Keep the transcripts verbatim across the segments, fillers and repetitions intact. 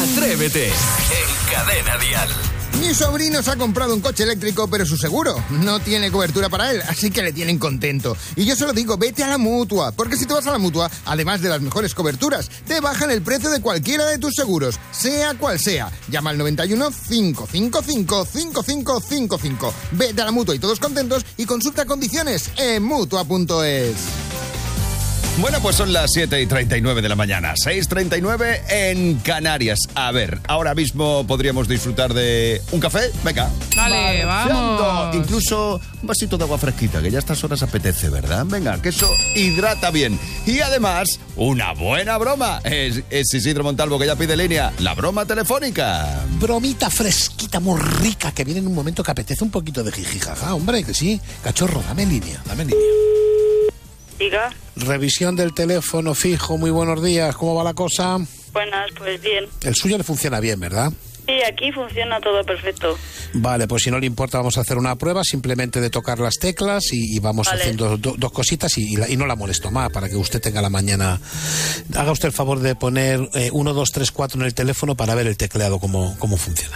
Atrévete en Cadena Dial. Mi sobrino se ha comprado un coche eléctrico, pero su seguro no tiene cobertura para él, así que le tienen contento. Y yo se lo digo, vete a la Mutua, porque si te vas a la Mutua, además de las mejores coberturas, te bajan el precio de cualquiera de tus seguros, sea cual sea. Llama al noventa y uno, cinco cinco cinco, cinco cinco cinco cinco. Vete a la Mutua y todos contentos y consulta condiciones en mutua punto es. Bueno, pues son las siete y treinta y nueve de la mañana, seis y treinta y nueve en Canarias. A ver, ahora mismo podríamos disfrutar de un café. Venga. Dale, vamos. Incluso un vasito de agua fresquita, que ya a estas horas apetece, ¿verdad? Venga, que eso hidrata bien. Y además, una buena broma. Es, es Isidro Montalvo, que ya pide línea. La broma telefónica. Bromita fresquita, muy rica, que viene en un momento que apetece un poquito de jijijaja. Hombre, que sí. Cachorro, dame línea, dame línea. Diga. Revisión del teléfono fijo, muy buenos días, ¿cómo va la cosa? Buenas, pues bien. El suyo le funciona bien, ¿verdad? Sí, aquí funciona todo perfecto. Vale, pues si no le importa vamos a hacer una prueba simplemente de tocar las teclas y, y vamos vale. haciendo do, dos cositas y, y, la, y no la molesto más para que usted tenga la mañana. Haga usted el favor de poner eh, uno, dos, tres, cuatro en el teléfono para ver el tecleado cómo, cómo funciona.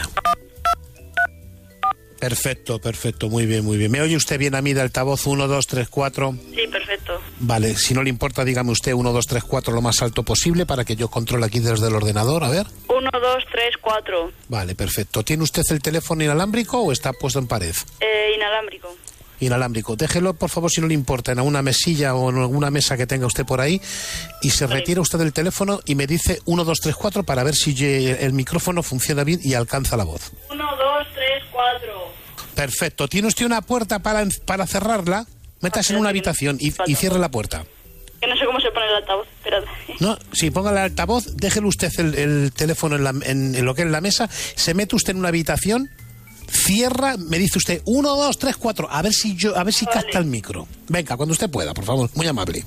Perfecto, perfecto, muy bien, muy bien. ¿Me oye usted bien a mí de altavoz uno, dos, tres, cuatro? Sí, perfecto. Vale, si no le importa, dígame usted uno, dos, tres, cuatro lo más alto posible para que yo controle aquí desde el ordenador, a ver. uno, dos, tres, cuatro. Vale, perfecto. ¿Tiene usted el teléfono inalámbrico o está puesto en pared? Eh, inalámbrico. Inalámbrico. Déjelo, por favor, si no le importa, en alguna mesilla o en alguna mesa que tenga usted por ahí y se vale. retira usted del teléfono y me dice uno, dos, tres, cuatro para ver si el micrófono funciona bien y alcanza la voz. uno, dos, tres, cuatro. Perfecto. ¿Tiene usted una puerta para, para cerrarla? Métase en una habitación y, y cierre la puerta. Que no sé cómo se pone el altavoz, espérate. No, sí, póngale el altavoz, déjele usted el, el teléfono en, la, en, en lo que es la mesa, se mete usted en una habitación, cierra, me dice usted uno, dos, tres, cuatro, a ver si yo, a ver si vale. capta el micro. Venga, cuando usted pueda, por favor, muy amable.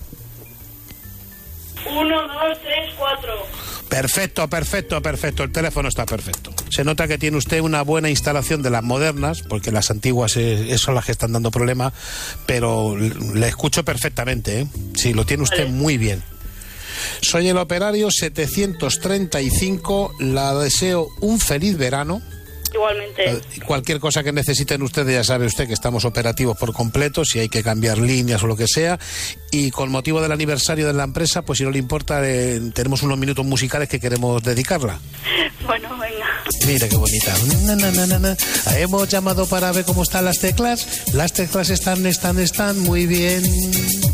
uno, dos, tres, cuatro. Perfecto, perfecto, perfecto. El teléfono está perfecto. Se nota que tiene usted una buena instalación de las modernas, porque las antiguas eh, son las que están dando problemas, pero le escucho perfectamente, ¿eh? Sí, lo tiene usted vale. muy bien. Soy el operario setecientos treinta y cinco. La deseo un feliz verano. Igualmente. Cualquier cosa que necesiten ustedes, ya sabe usted que estamos operativos por completo, si hay que cambiar líneas o lo que sea. Y con motivo del aniversario de la empresa, pues si no le importa, eh, tenemos unos minutos musicales que queremos dedicarla. Bueno, venga. Mira qué bonita. Na, na, na, na, na. Hemos llamado para ver cómo están las teclas. Las teclas están, están, están muy bien.